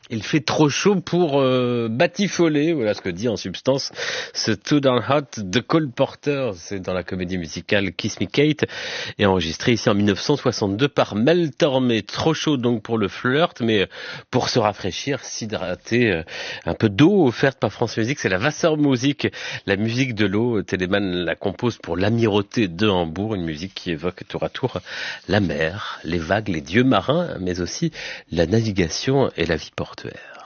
Il fait trop chaud pour batifoler, voilà ce que dit en substance ce Too Darn Hot de Cole Porter. C'est dans la comédie musicale Kiss Me Kate et enregistré ici en 1962 par Mel Tormé. Trop chaud donc pour le flirt, mais pour se rafraîchir, s'hydrater, un peu d'eau offerte par France Musique. C'est la Wassermusik, la musique de l'eau. Telemann la compose pour l'Amirauté de Hambourg, une musique qui évoque tour à tour la mer, les vagues, les dieux marins, mais aussi la navigation et la vie portuaire.